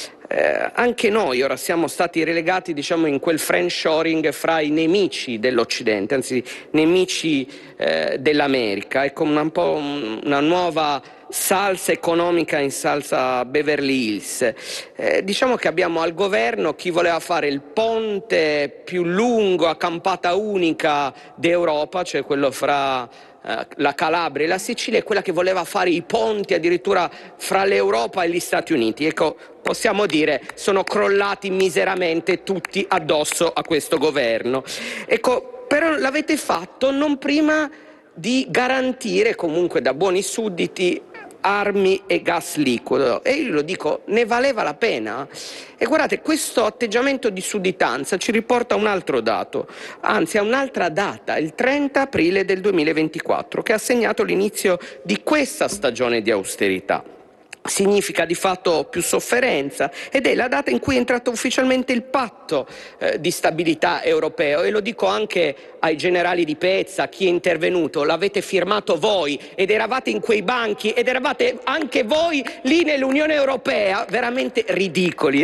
anche noi ora siamo stati relegati, diciamo, in quel friendshoring fra i nemici dell'Occidente, anzi nemici dell'America, con un po' una nuova salsa economica in salsa Beverly Hills. Diciamo che abbiamo al governo chi voleva fare il ponte più lungo a campata unica d'Europa, cioè quello fra la Calabria e la Sicilia, e quella che voleva fare i ponti addirittura fra l'Europa e gli Stati Uniti. Ecco, possiamo dire, sono crollati miseramente tutti addosso a questo governo. Ecco, però l'avete fatto non prima di garantire comunque da buoni sudditi armi e gas liquido, e io lo dico, ne valeva la pena? E guardate, questo atteggiamento di sudditanza ci riporta a un altro dato, anzi a un'altra data, il 30 aprile del 2024, che ha segnato l'inizio di questa stagione di austerità. Significa di fatto più sofferenza, ed è la data in cui è entrato ufficialmente il patto di stabilità europeo, e lo dico anche ai generali di Pezza, a chi è intervenuto: l'avete firmato voi ed eravate in quei banchi ed eravate anche voi lì nell'Unione Europea, veramente ridicoli.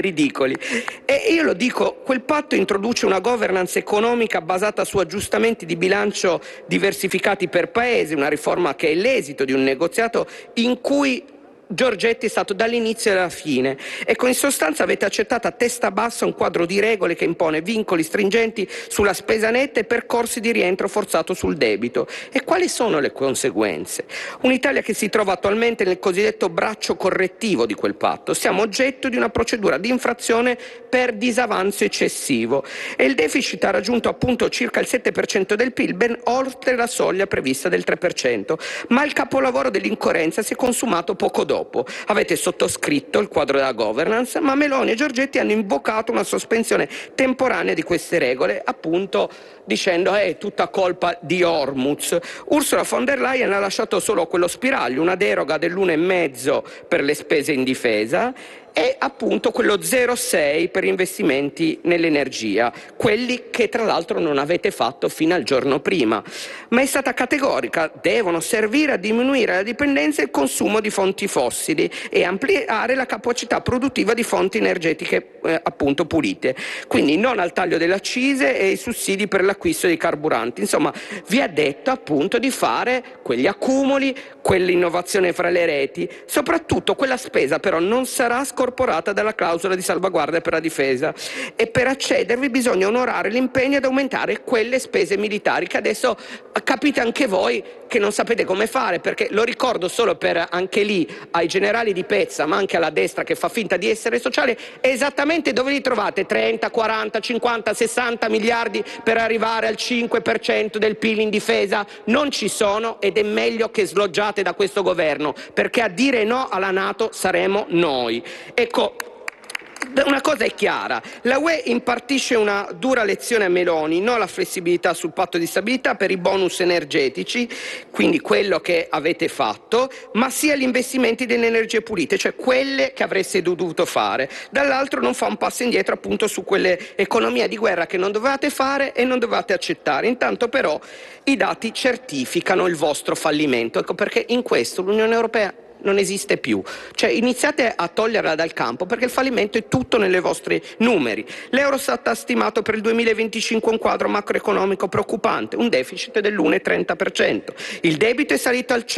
E io lo dico, quel patto introduce una governance economica basata su aggiustamenti di bilancio diversificati per paese, una riforma che è l'esito di un negoziato in cui Giorgetti è stato dall'inizio alla fine. Ecco, in sostanza avete accettato a testa bassa un quadro di regole che impone vincoli stringenti sulla spesa netta e percorsi di rientro forzato sul debito. E quali sono le conseguenze? Un'Italia che si trova attualmente nel cosiddetto braccio correttivo di quel patto. Siamo oggetto di una procedura di infrazione per disavanzo eccessivo, e il deficit ha raggiunto appunto circa il 7% del PIL, ben oltre la soglia prevista del 3%, ma il capolavoro dell'incoerenza si è consumato poco dopo. Avete sottoscritto il quadro della governance, ma Meloni e Giorgetti hanno invocato una sospensione temporanea di queste regole, appunto dicendo è tutta colpa di Hormuz. Ursula von der Leyen ha lasciato solo quello spiraglio, una deroga dell'1,5 per le spese in difesa, e appunto quello 0,6 per investimenti nell'energia, quelli che tra l'altro non avete fatto fino al giorno prima. Ma è stata categorica: devono servire a diminuire la dipendenza e il consumo di fonti fossili e ampliare la capacità produttiva di fonti energetiche appunto pulite. Quindi non al taglio delle accise e ai sussidi per l'acquisto di carburanti. Insomma, vi ha detto appunto di fare quegli accumuli, quell'innovazione fra le reti. Soprattutto quella spesa però non sarà scorporata dalla clausola di salvaguardia per la difesa, e per accedervi bisogna onorare l'impegno ad aumentare quelle spese militari che adesso capite anche voi che non sapete come fare, perché lo ricordo solo per anche lì ai generali di Pezza, ma anche alla destra che fa finta di essere sociale, esattamente dove li trovate 30, 40, 50, 60 miliardi per arrivare al 5% del PIL in difesa? Non ci sono, ed è meglio che sloggiate da questo governo, perché a dire no alla NATO saremo noi. Ecco, una cosa è chiara: la UE impartisce una dura lezione a Meloni, non la flessibilità sul patto di stabilità per i bonus energetici, quindi quello che avete fatto, ma sia gli investimenti nelle energie pulite, cioè quelle che avreste dovuto fare. Dall'altro non fa un passo indietro appunto su quelle economie di guerra che non dovevate fare e non dovevate accettare. Intanto però i dati certificano il vostro fallimento. Ecco perché in questo l'Unione Europea non esiste più, cioè iniziate a toglierla dal campo, perché il fallimento è tutto nei vostri numeri. L'Eurostat ha stimato per il 2025 un quadro macroeconomico preoccupante, un deficit dell'1,30%. Il debito è salito al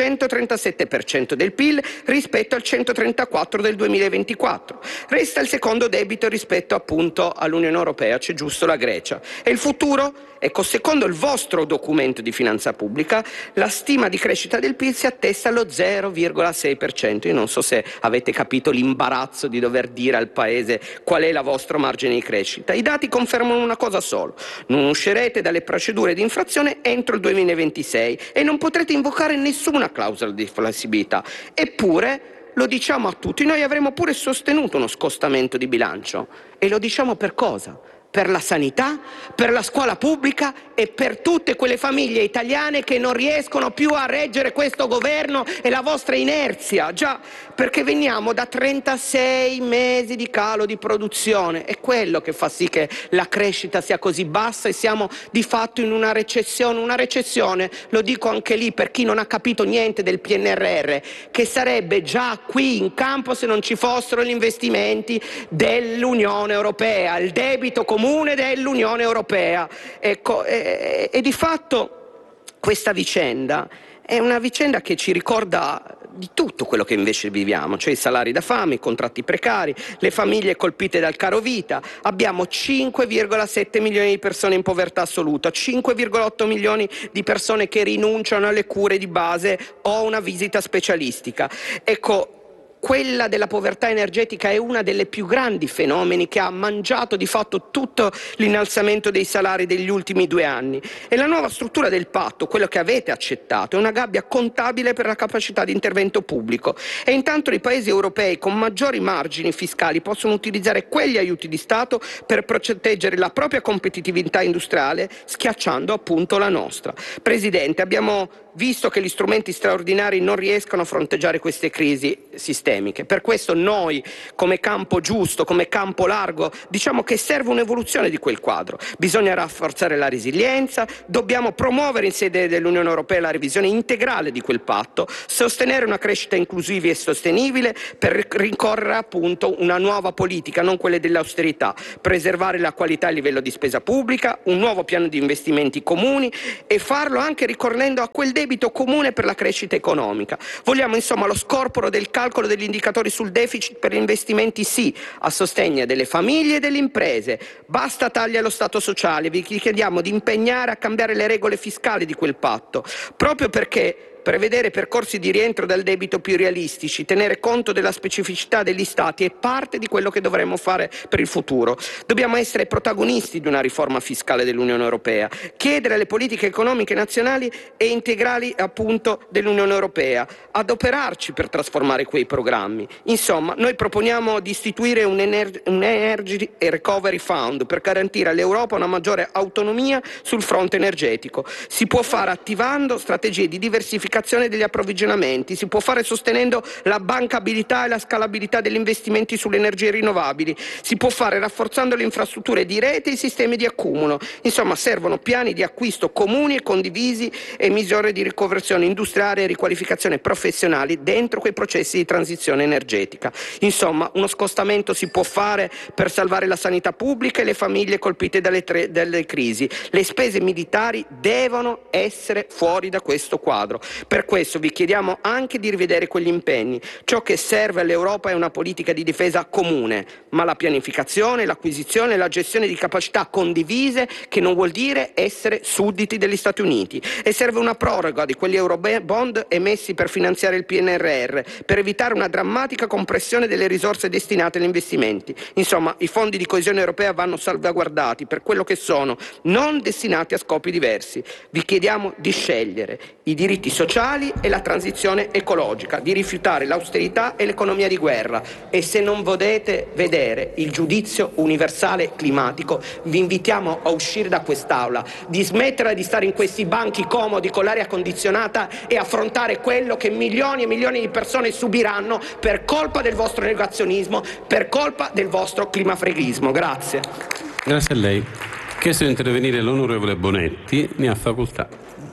137% del PIL rispetto al 134% del 2024. Resta il secondo debito rispetto appunto all'Unione Europea, c'è giusto la Grecia. E il futuro? Ecco, secondo il vostro documento di finanza pubblica, la stima di crescita del PIL si attesta allo 0,6%. Io non so se avete capito l'imbarazzo di dover dire al Paese qual è la vostra margine di crescita. I dati confermano una cosa solo: non uscirete dalle procedure di infrazione entro il 2026 e non potrete invocare nessuna clausola di flessibilità. Eppure, lo diciamo a tutti, noi avremmo pure sostenuto uno scostamento di bilancio. E lo diciamo per cosa? Per la sanità, per la scuola pubblica e per tutte quelle famiglie italiane che non riescono più a reggere questo governo e la vostra inerzia. Già, perché veniamo da 36 mesi di calo di produzione, è quello che fa sì che la crescita sia così bassa e siamo di fatto in una recessione, lo dico anche lì per chi non ha capito niente del PNRR, che sarebbe già qui in campo se non ci fossero gli investimenti dell'Unione Europea, il debito comune dell'Unione Europea. Ecco, e di fatto questa vicenda è una vicenda che ci ricorda di tutto quello che invece viviamo, cioè i salari da fame, i contratti precari, le famiglie colpite dal caro vita. Abbiamo 5,7 milioni di persone in povertà assoluta, 5,8 milioni di persone che rinunciano alle cure di base o a una visita specialistica. Ecco, quella della povertà energetica è una delle più grandi fenomeni che ha mangiato di fatto tutto l'innalzamento dei salari degli ultimi 2 anni. E la nuova struttura del patto, quello che avete accettato, è una gabbia contabile per la capacità di intervento pubblico. E intanto i paesi europei con maggiori margini fiscali possono utilizzare quegli aiuti di Stato per proteggere la propria competitività industriale, schiacciando appunto la nostra. Presidente, abbiamo visto che gli strumenti straordinari non riescono a fronteggiare queste crisi sistemiche. Per questo noi, come campo giusto, come campo largo, diciamo che serve un'evoluzione di quel quadro. Bisogna rafforzare la resilienza, dobbiamo promuovere in sede dell'Unione Europea la revisione integrale di quel patto, sostenere una crescita inclusiva e sostenibile per rincorrere appunto una nuova politica, non quelle dell'austerità, preservare la qualità e il livello di spesa pubblica, un nuovo piano di investimenti comuni e farlo anche ricorrendo a quel debito comune per la crescita economica. Vogliamo insomma lo scorporo del calcolo degli indicatori sul deficit per gli investimenti sì, a sostegno delle famiglie e delle imprese. Basta tagli allo Stato sociale, vi chiediamo di impegnare a cambiare le regole fiscali di quel patto, proprio perché prevedere percorsi di rientro dal debito più realistici, tenere conto della specificità degli Stati è parte di quello che dovremmo fare per il futuro. Dobbiamo essere protagonisti di una riforma fiscale dell'Unione Europea, chiedere alle politiche economiche nazionali e integrali appunto dell'Unione Europea, adoperarci per trasformare quei programmi. Insomma, noi proponiamo di istituire un Energy Recovery Fund per garantire all'Europa una maggiore autonomia sul fronte energetico. Si può fare attivando strategie di diversificazione degli approvvigionamenti, si può fare sostenendo la bancabilità e la scalabilità degli investimenti sulle energie rinnovabili, si può fare rafforzando le infrastrutture di rete e i sistemi di accumulo. Insomma, servono piani di acquisto comuni e condivisi e misure di riconversione industriale e riqualificazione professionali dentro quei processi di transizione energetica. Insomma, uno scostamento si può fare per salvare la sanità pubblica e le famiglie colpite dalle crisi. Le spese militari devono essere fuori da questo quadro. Per questo vi chiediamo anche di rivedere quegli impegni. Ciò che serve all'Europa è una politica di difesa comune, ma la pianificazione, l'acquisizione e la gestione di capacità condivise, che non vuol dire essere sudditi degli Stati Uniti. E serve una proroga di quegli eurobond emessi per finanziare il PNRR, per evitare una drammatica compressione delle risorse destinate agli investimenti. Insomma, i fondi di coesione europea vanno salvaguardati per quello che sono, non destinati a scopi diversi. Vi chiediamo di scegliere i diritti sociali e la transizione ecologica, di rifiutare l'austerità e l'economia di guerra. E se non volete vedere il giudizio universale climatico, vi invitiamo a uscire da quest'Aula, di smettere di stare in questi banchi comodi con l'aria condizionata e affrontare quello che milioni e milioni di persone subiranno per colpa del vostro negazionismo, per colpa del vostro climafreghismo. Grazie. Grazie a lei. Chiesto di intervenire l'onorevole Bonetti, ne ha facoltà.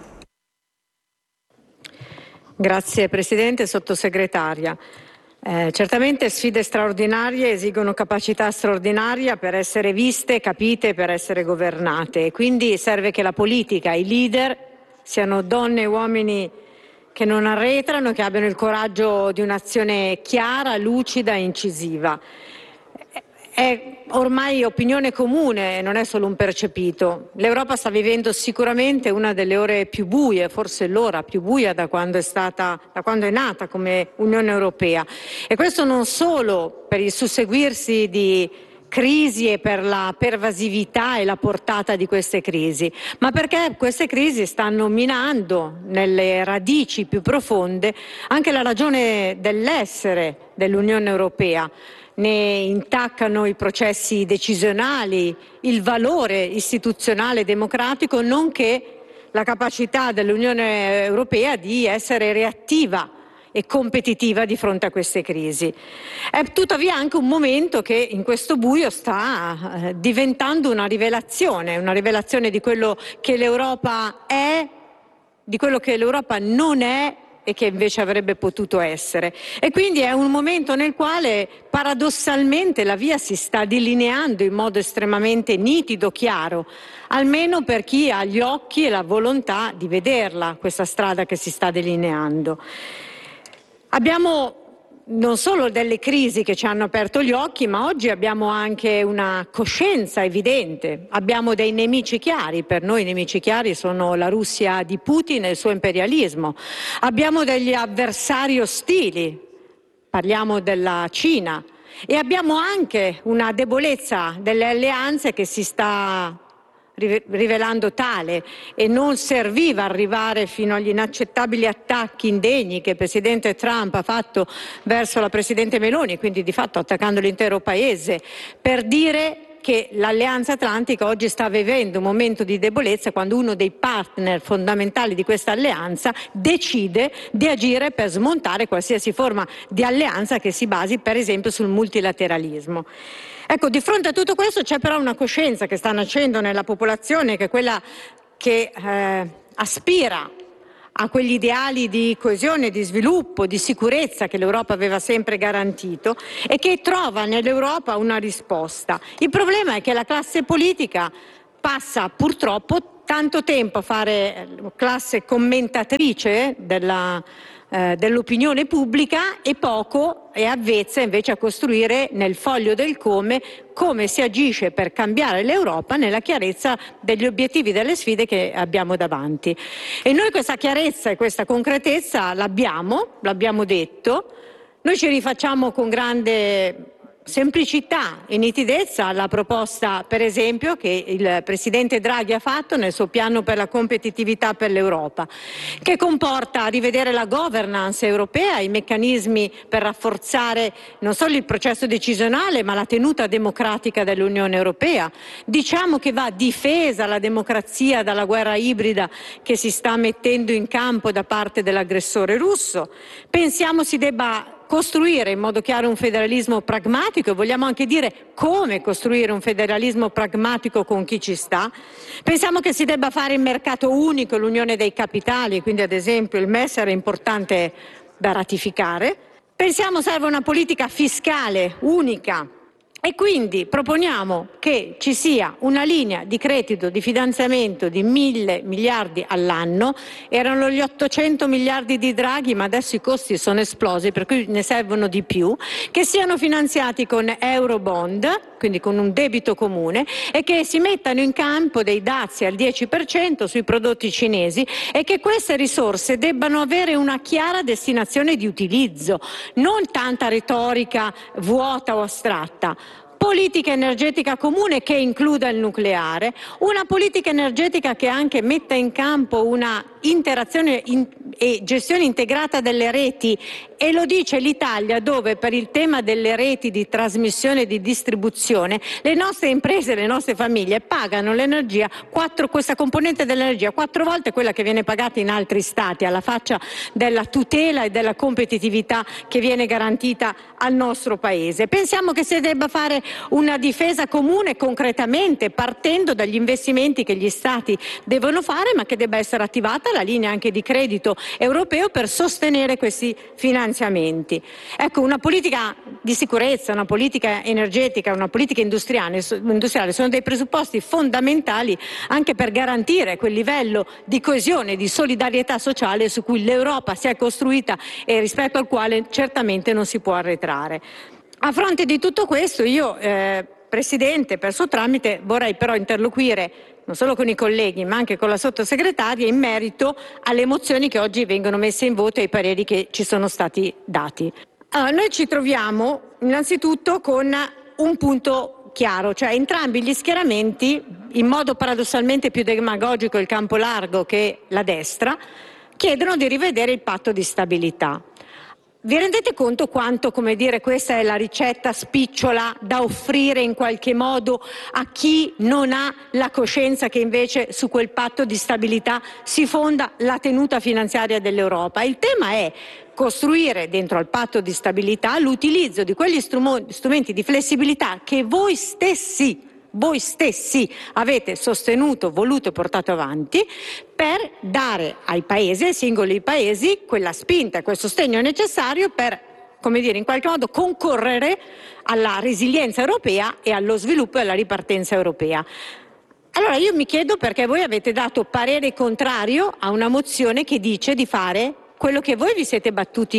Grazie Presidente, Sottosegretaria. Certamente sfide straordinarie esigono capacità straordinaria per essere viste, capite, per essere governate, e quindi serve che la politica, i leader siano donne e uomini che non arretrano, che abbiano il coraggio di un'azione chiara, lucida e incisiva. È ormai opinione comune, non è solo un percepito. L'Europa sta vivendo sicuramente una delle ore più buie, forse l'ora più buia da quando è nata come Unione Europea. E questo non solo per il susseguirsi di crisi e per la pervasività e la portata di queste crisi, ma perché queste crisi stanno minando nelle radici più profonde anche la ragione dell'essere dell'Unione Europea. Ne intaccano i processi decisionali, il valore istituzionale democratico, nonché la capacità dell'Unione Europea di essere reattiva e competitiva di fronte a queste crisi. È tuttavia anche un momento che in questo buio sta diventando una rivelazione di quello che l'Europa è, di quello che l'Europa non è e che invece avrebbe potuto essere. E quindi è un momento nel quale paradossalmente la via si sta delineando in modo estremamente nitido, chiaro, almeno per chi ha gli occhi e la volontà di vederla, questa strada che si sta delineando. Abbiamo non solo delle crisi che ci hanno aperto gli occhi, ma oggi abbiamo anche una coscienza evidente. Abbiamo dei nemici chiari, per noi i nemici chiari sono la Russia di Putin e il suo imperialismo. Abbiamo degli avversari ostili, parliamo della Cina, e abbiamo anche una debolezza delle alleanze che si sta rivelando tale, e non serviva arrivare fino agli inaccettabili attacchi indegni che il presidente Trump ha fatto verso la presidente Meloni, quindi di fatto attaccando l'intero paese, per dire che l'Alleanza Atlantica oggi sta vivendo un momento di debolezza quando uno dei partner fondamentali di questa alleanza decide di agire per smontare qualsiasi forma di alleanza che si basi per esempio sul multilateralismo. Ecco, di fronte a tutto questo c'è però una coscienza che sta nascendo nella popolazione, che è quella che aspira a quegli ideali di coesione, di sviluppo, di sicurezza che l'Europa aveva sempre garantito e che trova nell'Europa una risposta. Il problema è che la classe politica passa purtroppo tanto tempo a fare classe commentatrice dell'opinione pubblica e poco è avvezza invece a costruire nel foglio del come si agisce per cambiare l'Europa nella chiarezza degli obiettivi, delle sfide che abbiamo davanti. E noi questa chiarezza e questa concretezza l'abbiamo detto, noi ci rifacciamo con grande semplicità e nitidezza alla proposta, per esempio, che il Presidente Draghi ha fatto nel suo piano per la competitività per l'Europa, che comporta rivedere la governance europea, i meccanismi per rafforzare non solo il processo decisionale ma la tenuta democratica dell'Unione Europea. Diciamo che va difesa la democrazia dalla guerra ibrida che si sta mettendo in campo da parte dell'aggressore russo. Pensiamo si debba costruire in modo chiaro un federalismo pragmatico, e vogliamo anche dire come costruire un federalismo pragmatico con chi ci sta. Pensiamo che si debba fare il mercato unico, l'unione dei capitali, quindi ad esempio il MES era importante da ratificare. Pensiamo serve una politica fiscale unica. E quindi proponiamo che ci sia una linea di credito, di finanziamento di 1.000 miliardi all'anno. Erano gli 800 miliardi di Draghi, ma adesso i costi sono esplosi, per cui ne servono di più, che siano finanziati con Eurobond, quindi con un debito comune, e che si mettano in campo dei dazi al 10% sui prodotti cinesi, e che queste risorse debbano avere una chiara destinazione di utilizzo, non tanta retorica vuota o astratta. Politica energetica comune che includa il nucleare, una politica energetica che anche metta in campo una interazione e gestione integrata delle reti, e lo dice l'Italia, dove per il tema delle reti di trasmissione e di distribuzione le nostre imprese, le nostre famiglie pagano l'energia, questa componente dell'energia 4 volte quella che viene pagata in altri stati, alla faccia della tutela e della competitività che viene garantita al nostro Paese. Pensiamo che si debba fare una difesa comune concretamente, partendo dagli investimenti che gli Stati devono fare, ma che debba essere attivata la linea anche di credito europeo per sostenere questi finanziamenti. Ecco, una politica di sicurezza, una politica energetica, una politica industriale sono dei presupposti fondamentali anche per garantire quel livello di coesione, di solidarietà sociale su cui l'Europa si è costruita e rispetto al quale certamente non si può arretrare. A fronte di tutto questo io, Presidente, per suo tramite vorrei però interloquire non solo con i colleghi ma anche con la sottosegretaria in merito alle mozioni che oggi vengono messe in voto e ai pareri che ci sono stati dati. Allora, noi ci troviamo innanzitutto con un punto chiaro, cioè entrambi gli schieramenti, in modo paradossalmente più demagogico il campo largo che la destra, chiedono di rivedere il patto di stabilità. Vi rendete conto quanto, questa è la ricetta spicciola da offrire in qualche modo a chi non ha la coscienza che invece su quel patto di stabilità si fonda la tenuta finanziaria dell'Europa? Il tema è costruire dentro al patto di stabilità l'utilizzo di quegli strumenti di flessibilità che voi stessi avete sostenuto, voluto e portato avanti, per dare ai paesi, ai singoli paesi, quella spinta e quel sostegno necessario per, in qualche modo concorrere alla resilienza europea e allo sviluppo e alla ripartenza europea. Allora io mi chiedo perché voi avete dato parere contrario a una mozione che dice di fare quello che voi vi siete battuti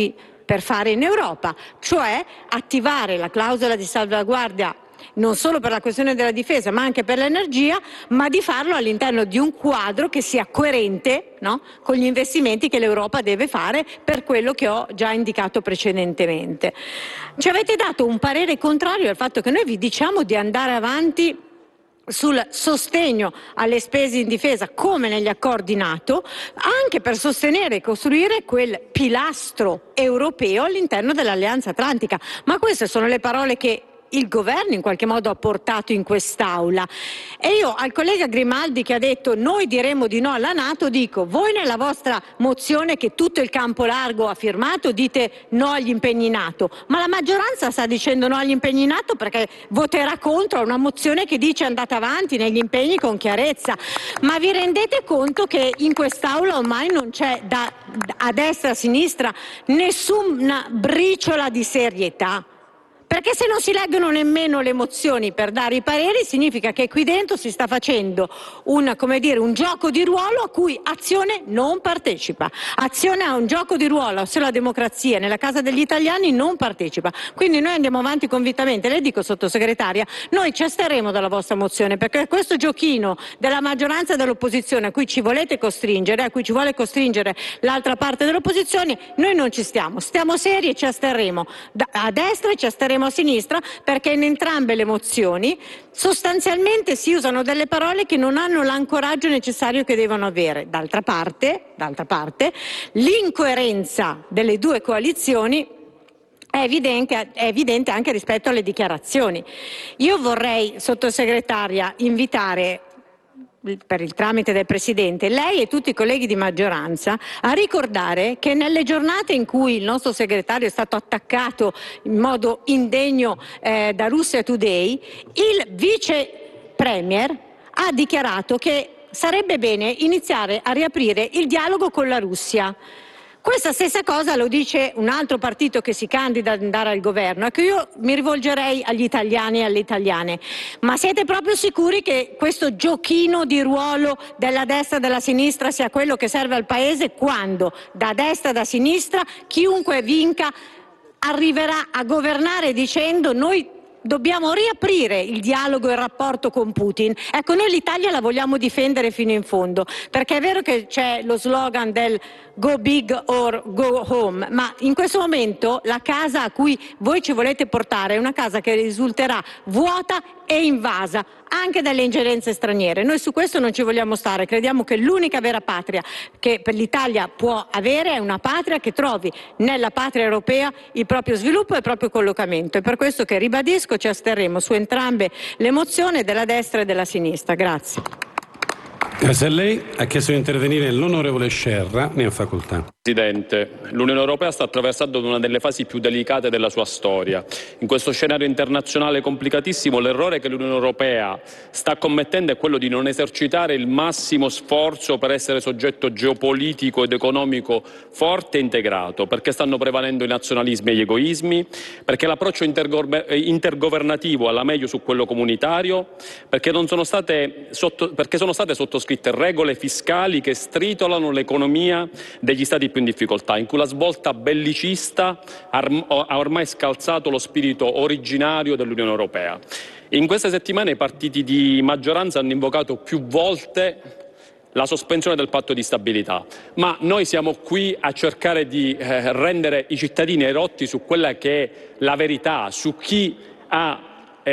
per fare in Europa, cioè attivare la clausola di salvaguardia non solo per la questione della difesa ma anche per l'energia, ma di farlo all'interno di un quadro che sia coerente, no? Con gli investimenti che l'Europa deve fare per quello che ho già indicato precedentemente. Ci avete dato un parere contrario al fatto che noi vi diciamo di andare avanti sul sostegno alle spese in difesa come negli accordi NATO, anche per sostenere e costruire quel pilastro europeo all'interno dell'Alleanza Atlantica. Ma queste sono le parole che il governo in qualche modo ha portato in quest'Aula. E io al collega Grimaldi che ha detto noi diremo di no alla NATO dico: voi nella vostra mozione che tutto il campo largo ha firmato dite no agli impegni NATO, ma la maggioranza sta dicendo no agli impegni NATO perché voterà contro una mozione che dice andate avanti negli impegni con chiarezza. Ma vi rendete conto che in quest'Aula ormai non c'è a destra e a sinistra nessuna briciola di serietà? Perché se non si leggono nemmeno le mozioni per dare i pareri, significa che qui dentro si sta facendo un gioco di ruolo a cui Azione non partecipa. Azione ha un gioco di ruolo sulla democrazia nella casa degli italiani, non partecipa. Quindi noi andiamo avanti convintamente. Le dico, sottosegretaria, noi ci asterremo dalla vostra mozione perché questo giochino della maggioranza e dell'opposizione a cui ci volete costringere, a cui ci vuole costringere l'altra parte dell'opposizione, noi non ci stiamo. Stiamo seri e ci asterremo a destra e ci asteremo a sinistra, perché in entrambe le mozioni sostanzialmente si usano delle parole che non hanno l'ancoraggio necessario che devono avere. D'altra parte, l'incoerenza delle due coalizioni è evidente anche rispetto alle dichiarazioni. Io vorrei, sottosegretaria, invitare per il tramite del Presidente, lei e tutti i colleghi di maggioranza a ricordare che nelle giornate in cui il nostro segretario è stato attaccato in modo indegno da Russia Today, il vice premier ha dichiarato che sarebbe bene iniziare a riaprire il dialogo con la Russia. Questa stessa cosa lo dice un altro partito che si candida ad andare al governo. Ecco, io mi rivolgerei agli italiani e alle italiane. Ma siete proprio sicuri che questo giochino di ruolo della destra e della sinistra sia quello che serve al Paese, quando da destra e da sinistra chiunque vinca arriverà a governare dicendo noi dobbiamo riaprire il dialogo e il rapporto con Putin? Ecco, noi l'Italia la vogliamo difendere fino in fondo, perché è vero che c'è lo slogan del go big or go home, ma in questo momento la casa a cui voi ci volete portare è una casa che risulterà vuota e invasa anche dalle ingerenze straniere. Noi su questo non ci vogliamo stare, crediamo che l'unica vera patria che per l'Italia può avere è una patria che trovi nella patria europea il proprio sviluppo e il proprio collocamento. È per questo che ribadisco, ci asterremo su entrambe le mozioni della destra e della sinistra. Grazie. Grazie a lei. Ha chiesto di intervenire l'onorevole Scerra, ne ha facoltà. Presidente, l'Unione Europea sta attraversando una delle fasi più delicate della sua storia. In questo scenario internazionale complicatissimo, l'errore che l'Unione Europea sta commettendo è quello di non esercitare il massimo sforzo per essere soggetto geopolitico ed economico forte e integrato, perché stanno prevalendo i nazionalismi e gli egoismi, perché l'approccio intergovernativo alla meglio su quello comunitario, perché sono state sottoscritte regole fiscali che stritolano l'economia degli Stati più in difficoltà, in cui la svolta bellicista ha ormai scalzato lo spirito originario dell'Unione Europea. In queste settimane i partiti di maggioranza hanno invocato più volte la sospensione del patto di stabilità, ma noi siamo qui a cercare di rendere i cittadini erotti su quella che è la verità, su chi ha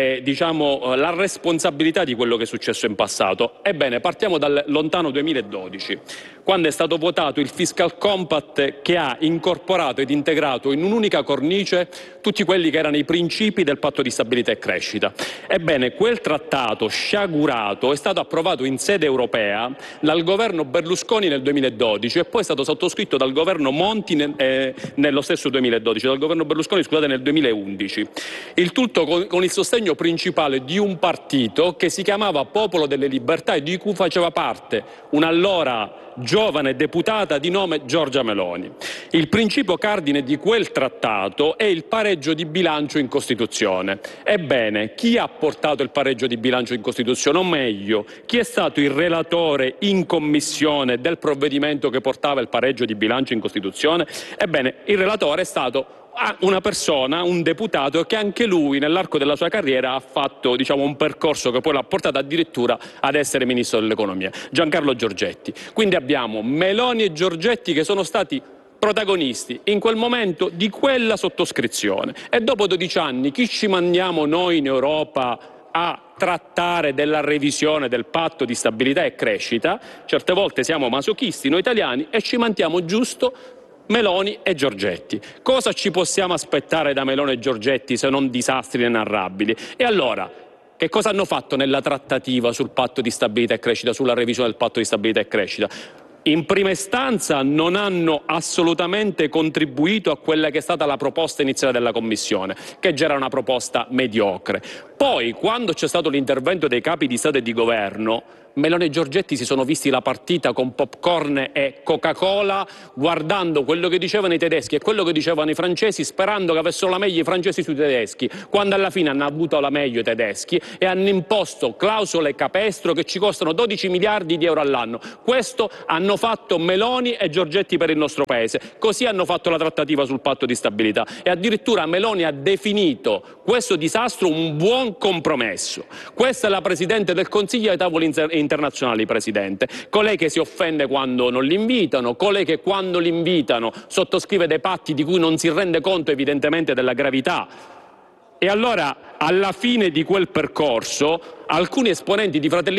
la responsabilità di quello che è successo in passato. Ebbene, partiamo dal lontano 2012, quando è stato votato il Fiscal Compact, che ha incorporato ed integrato in un'unica cornice tutti quelli che erano i principi del patto di stabilità e crescita. Ebbene, quel trattato sciagurato è stato approvato in sede europea dal governo Berlusconi nel 2012 e poi è stato sottoscritto dal governo Monti nello stesso 2012, dal governo Berlusconi, scusate, nel 2011. Il tutto con il sostegno principale di un partito che si chiamava Popolo delle Libertà e di cui faceva parte un allora giovane giovane deputata di nome Giorgia Meloni. Il principio cardine di quel trattato è il pareggio di bilancio in Costituzione. Ebbene, chi ha portato il pareggio di bilancio in Costituzione? O meglio, chi è stato il relatore in commissione del provvedimento che portava il pareggio di bilancio in Costituzione? Ebbene, il relatore è stato una persona, un deputato che anche lui nell'arco della sua carriera ha fatto un percorso che poi l'ha portato addirittura ad essere ministro dell'economia, Giancarlo Giorgetti. Quindi abbiamo Meloni e Giorgetti che sono stati protagonisti in quel momento di quella sottoscrizione, e dopo 12 anni chi ci mandiamo noi in Europa a trattare della revisione del patto di stabilità e crescita? Certe volte siamo masochisti noi italiani e ci mandiamo giusto Meloni e Giorgetti. Cosa ci possiamo aspettare da Meloni e Giorgetti se non disastri inenarrabili? E allora, che cosa hanno fatto nella trattativa sul patto di stabilità e crescita, sulla revisione del patto di stabilità e crescita? In prima istanza non hanno assolutamente contribuito a quella che è stata la proposta iniziale della Commissione, che già era una proposta mediocre. Poi, quando c'è stato l'intervento dei capi di Stato e di Governo, Meloni e Giorgetti si sono visti la partita con popcorn e Coca-Cola, guardando quello che dicevano i tedeschi e quello che dicevano i francesi, sperando che avessero la meglio i francesi sui tedeschi, quando alla fine hanno avuto la meglio i tedeschi e hanno imposto clausole capestro che ci costano 12 miliardi di euro all'anno. Questo hanno fatto Meloni e Giorgetti per il nostro Paese. Così hanno fatto la trattativa sul patto di stabilità e addirittura Meloni ha definito questo disastro un buon compromesso. Questa è la Presidente del Consiglio ai tavoli internazionali, Presidente. Colei che si offende quando non l'invitano, colei che quando l'invitano sottoscrive dei patti di cui non si rende conto evidentemente della gravità. E allora, alla fine di quel percorso, alcuni esponenti di Fratelli